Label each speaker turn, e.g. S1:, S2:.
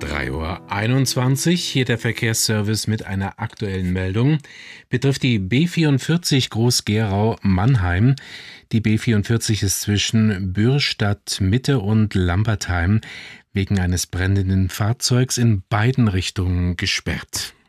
S1: 3:21 Uhr, hier der Verkehrsservice mit einer aktuellen Meldung. Betrifft die B44 Groß-Gerau-Mannheim. Die B44 ist zwischen Bürstadt Mitte und Lambertheim wegen eines brennenden Fahrzeugs in beiden Richtungen gesperrt.